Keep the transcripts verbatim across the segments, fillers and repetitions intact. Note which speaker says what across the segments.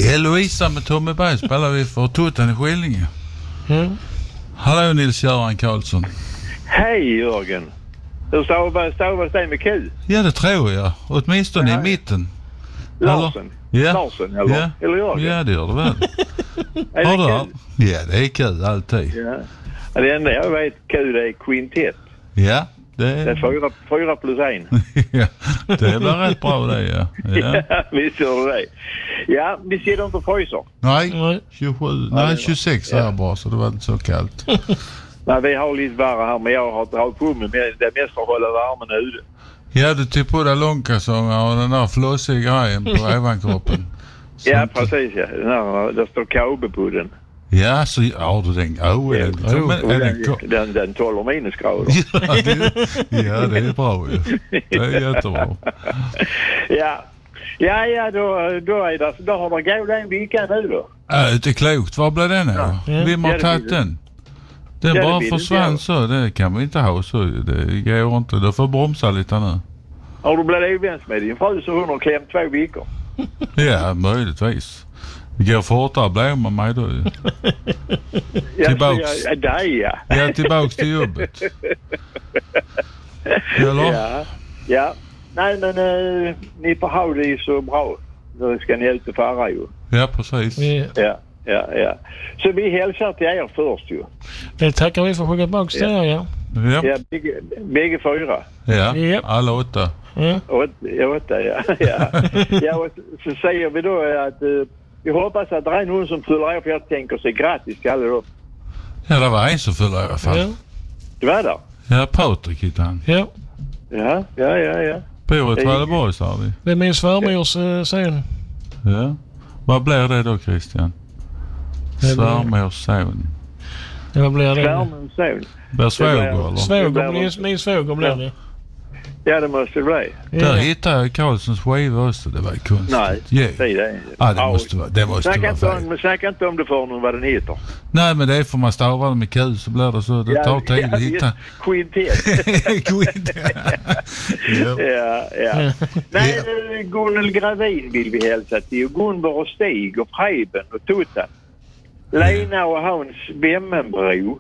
Speaker 1: Eloisa med Tommy Berg spelar vi för Toten i Skillinge.
Speaker 2: Mm.
Speaker 1: Hallå Nils-Göran Karlsson.
Speaker 3: Hej Jörgen. Hur stavas stavas det med Q?
Speaker 1: Ja, det tror jag. Åtminstone ja. i mitten.
Speaker 3: Larsen.
Speaker 1: Ja.
Speaker 3: Larsen eller,
Speaker 1: ja.
Speaker 3: eller Jörgen?
Speaker 1: Ja, det gör det väl.
Speaker 3: Är
Speaker 1: Har
Speaker 3: det
Speaker 1: du?
Speaker 3: Q?
Speaker 1: Ja, det är Q alltid.
Speaker 3: Ja. Ja, det enda jag vet Q det är quintett.
Speaker 1: Ja, det är...
Speaker 3: Det är fyra, fyra plus en.
Speaker 1: Ja, det är väl rätt bra det, ja. Ja,
Speaker 3: ja visst gör det. Ja, vi ser inte fryser.
Speaker 1: Nej, tjugosju,
Speaker 3: ja,
Speaker 1: nej tjugosex är ja. bra så det var inte så kallt.
Speaker 3: Nej, vi har lite värre här men jag har dragit på mig med det mesta att hålla värmen ute.
Speaker 1: Ja, du typ på där långkalsonger och den där flossiga grejen på överkroppen.
Speaker 3: Ja, precis ja. Den här, där står K B på den.
Speaker 1: Ja, så har du den. Oh,
Speaker 3: ja,
Speaker 1: den, oh,
Speaker 3: den, den, den, den tolv minusgrader.
Speaker 1: Ja, det, ja, det är bra ju. Det är jättebra.
Speaker 3: Ja, ja, ja då, då, är det, då har det gått en vecka nu då.
Speaker 1: Ja, det är klokt. Vad blev det nu då? Ja. Vem har tagit den? Den ja, bara försvann så. Det kan vi inte ha så. Det går inte. Du får bromsa lite nu.
Speaker 3: Har du blivit ovänns med din fru så hon har klämt två veckor?
Speaker 1: Ja, möjligtvis. Det går fortare att bli med mig då. Tillbaks.
Speaker 3: Ja, ja, ja.
Speaker 1: Ja, tillbaks till jobbet. Eller?
Speaker 3: Ja, ja. Nej, men uh, ni får ha det så bra. Då ska ni ut och fara ju.
Speaker 1: Ja, precis.
Speaker 3: Ja, ja, ja. Så vi hälsar till er först ju.
Speaker 2: Det tackar vi för att skicka tillbaka till er, ja.
Speaker 1: Ja,
Speaker 3: ja bägge, bägge fyra.
Speaker 1: Ja, ja, alla åtta.
Speaker 2: Ja,
Speaker 3: Åt, åtta, ja. ja. ja och så säger vi då att uh, vi hoppas att det är någon som fyller er för jag tänker sig gratis till alla då.
Speaker 1: Ja, det var en som fyller er i alla fall.
Speaker 2: Ja.
Speaker 3: Det var där?
Speaker 1: Ja, Patrik hittade han.
Speaker 2: Ja.
Speaker 3: Ja, ja, ja, ja.
Speaker 1: Bor i Trelleborg, sa vi.
Speaker 2: Det är min svärmors uh, son.
Speaker 1: Ja. Vad blir det då, Christian? Svärmors son.
Speaker 2: Ja, vad blir det?
Speaker 3: Svärmors son.
Speaker 1: Blir svåger, eller?
Speaker 2: Svåger, min, min svåger blir det.
Speaker 3: Ja, det måste det bli.
Speaker 1: Där ja. hittade jag Karlssons skiva också. Det var konstigt.
Speaker 3: Nej,
Speaker 1: yeah.
Speaker 3: det är det.
Speaker 1: Ja, det måste vara, det måste
Speaker 3: snacka
Speaker 1: vara fel.
Speaker 3: Men snacka inte om det för någon vad den heter.
Speaker 1: Nej, men det är för man stavar det med Q så blir det så. Det
Speaker 3: ja,
Speaker 1: tar tid
Speaker 3: ja,
Speaker 1: att hitta.
Speaker 3: Quintett.
Speaker 1: Quintett.
Speaker 3: ja. ja, ja. Nej, Gunnel Gravin vill vi hälsa till. Gunvor och Stig och Preben och Toten. Lena och Hans Bemmenbro.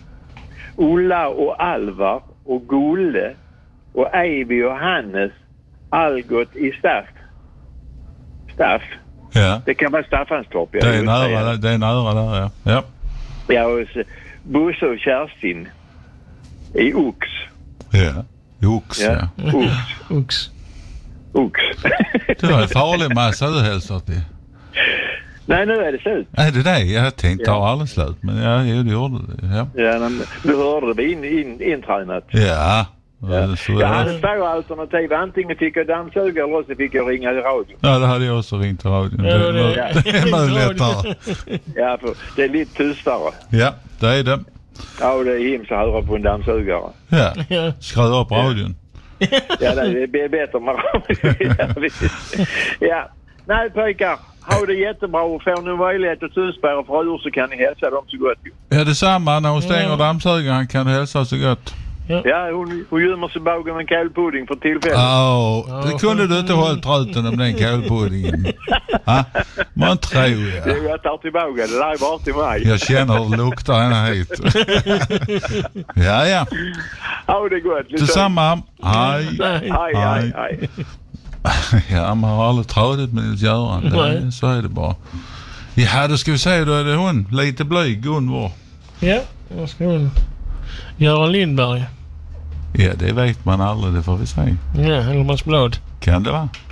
Speaker 3: Ulla och Alvar och Gulle. Och Eivy och Hannes Algot i Staff. Staff?
Speaker 1: Ja.
Speaker 3: Det kan vara Staffanstorp.
Speaker 1: Det är nära, det är nära där, ja. Ja,
Speaker 3: ja och Bosse och Kerstin i Ox.
Speaker 1: Ja, Ox, ja.
Speaker 3: ja. Ox.
Speaker 2: Ox.
Speaker 3: Ox.
Speaker 1: Det var en farlig massa du hälsar till.
Speaker 3: Nej, nu är det slut.
Speaker 1: Nej, det är det. Jag tänkte ha aldrig slut, men ja, jo, det gjorde det. Ja,
Speaker 3: ja men du hörde det in, in, intränat.
Speaker 1: Ja.
Speaker 3: Ja. Jag hade två alternativ. Antingen fick jag dammsuga eller så fick jag ringa till radion.
Speaker 1: Ja, det hade jag också ringt till radion.
Speaker 2: Ja,
Speaker 1: det,
Speaker 2: det,
Speaker 1: det, det är möjligheter.
Speaker 3: Ja, för det är lite tystare.
Speaker 1: Ja, det är det.
Speaker 3: Ja, och det är hemskt att höra på en dammsugare.
Speaker 1: Ja, skruva upp radion.
Speaker 3: Ja, det är bättre med radion. Ja, nej pojkar. Ha det jättebra och får ni möjlighet att susspärra fruar så kan ni hälsa dem så gott.
Speaker 1: Ja, detsamma. När hon stänger ja. dammsugaren kan du hälsa så gott.
Speaker 3: Ja, ja hon, hon gömmer sig bakom en kålpudding för tillfället.
Speaker 1: Ja, oh, det kunde du inte hålla truten om den kålpuddingen. Ja, man tror jag.
Speaker 3: Det jag tar tillbaka, det där är bara till mig.
Speaker 1: Jag känner hur det luktar henne hit. Ja, ja.
Speaker 3: Ha det gott.
Speaker 1: Detsamma. Hej.
Speaker 3: Hej, hej, hej.
Speaker 1: Ja, man har aldrig trådigt med att göra. Det, så är det bara. Ja, då ska vi säga då är det hon. Lite blyg, Gunvor.
Speaker 2: Ja, då ska hon. Göran Lindberg.
Speaker 1: Ja, det vet man aldrig, det får vi säga.
Speaker 2: Ja, Helmans blad.
Speaker 1: Kan det vara?